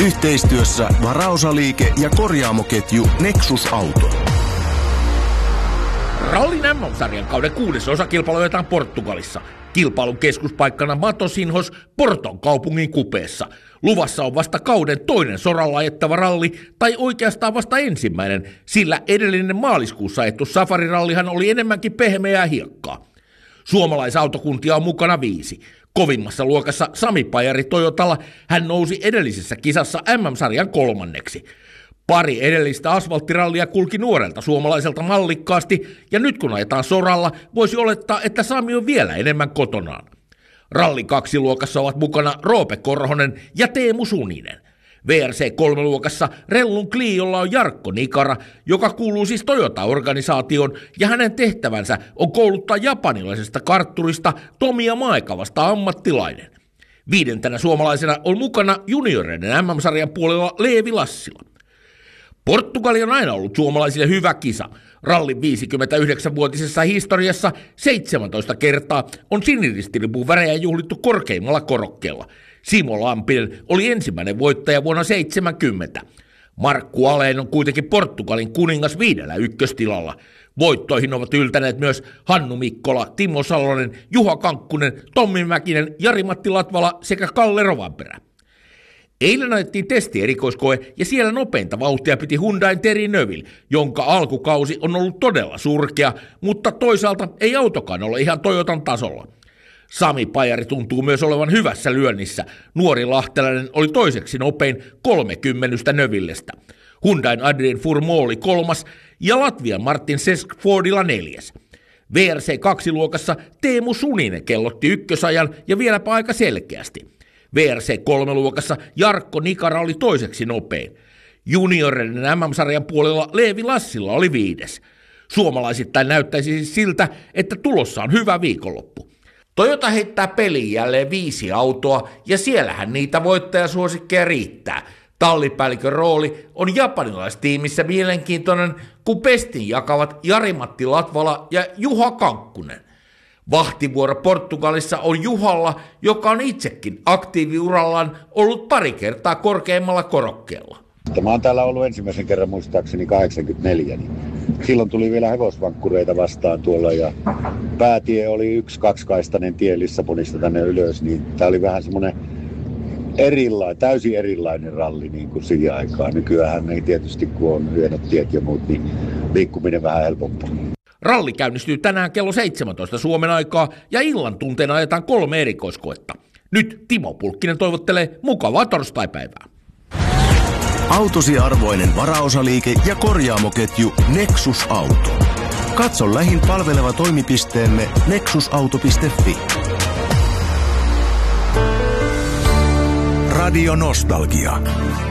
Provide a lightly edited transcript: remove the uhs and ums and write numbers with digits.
Yhteistyössä varaosaliike ja korjaamoketju Nexus Auto. Rallin MM-sarjan kauden 6. osakilpailu ajetaan Portugalissa. Kilpailun keskuspaikkana Matosinhos Porton kaupungin kupeessa. Luvassa on vasta kauden toinen soralla ajettava ralli, tai oikeastaan vasta ensimmäinen, sillä edellinen maaliskuussa ajettu safarirallihan oli enemmänkin pehmeää hiekkaa. Suomalaisautokuntia on mukana 5. Kovimmassa luokassa Sami Pajari Toyotalla hän nousi edellisessä kisassa MM-sarjan 3. Pari edellistä asfalttirallia kulki nuorelta suomalaiselta mallikkaasti, ja nyt kun ajetaan soralla, voisi olettaa, että Sami on vielä enemmän kotonaan. Ralli 2-luokassa ovat mukana Roope Korhonen ja Teemu Suninen. VRC 3-luokassa Rellun Cliolla on Jarkko Nikara, joka kuuluu siis Toyota-organisaatioon, ja hänen tehtävänsä on kouluttaa japanilaisesta kartturista Tomia Maekavasta ammattilainen. 5. suomalaisena on mukana junioreiden MM-sarjan puolella Leevi Lassila. Portugali on aina ollut suomalaisille hyvä kisa. Rallin 59-vuotisessa historiassa 17 kertaa on siniristilipun värejä juhlittu korkeimmalla korokkeella. Simo Lampinen oli ensimmäinen voittaja vuonna 1970. Markku Aleen on kuitenkin Portugalin kuningas 5. ykköstilalla. Voittoihin ovat yltäneet myös Hannu Mikkola, Timo Salonen, Juha Kankkunen, Tommi Mäkinen, Jari-Matti Latvala sekä Kalle Rovanperä. Eilen ajettiin testierikoiskoe ja siellä nopeinta vauhtia piti Hyundain Terry Neuville, jonka alkukausi on ollut todella surkea, mutta toisaalta ei autokaan ole ihan Toyotan tasolla. Sami Pajari tuntuu myös olevan hyvässä lyönnissä. Nuori lahtelainen oli toiseksi nopein 30 Neuvillestä. Hyundain Adrien Fourmont oli 3. ja Latvian Martin Seskfordilla 4. VRC 2-luokassa Teemu Suninen kellotti ykkösajan ja vieläpä aika selkeästi. VRC 3-luokassa Jarkko Nikara oli toiseksi nopein. Junioreiden MM-sarjan puolella Leevi Lassila oli 5. Suomalaisittain näyttäisi siis siltä, että tulossa on hyvä viikonloppu. Toyota heittää peliin jälleen 5 autoa, ja siellähän niitä voittajasuosikkeja riittää. Tallipäällikön rooli on japanilaistiimissä mielenkiintoinen, kun pestin jakavat Jari-Matti Latvala ja Juha Kankkunen. Vahtivuoro Portugalissa on Juhalla, joka on itsekin aktiiviurallaan ollut pari kertaa korkeimmalla korokkeella. Mä oon täällä ollut ensimmäisen kerran muistaakseni 84, niin silloin tuli vielä hevosvankkureita vastaan tuolla ja päätie oli 1-2-kaistainen tie Lissabonista tänne ylös, niin tää oli vähän semmonen täysin erilainen ralli niin kuin siihen aikaan. Nykyään ei tietysti, kun on hienot tiet ja muut, niin liikkuminen vähän helpompaa. Ralli käynnistyy tänään kello 17 Suomen aikaa ja illan tunteina ajetaan 3 erikoiskoetta. Nyt Timo Pulkkinen toivottelee mukavaa torstaipäivää. Autosi arvoinen varaosaliike ja korjaamoketju Nexus Auto. Katso lähin palveleva toimipisteemme nexusauto.fi. Radio Nostalgia.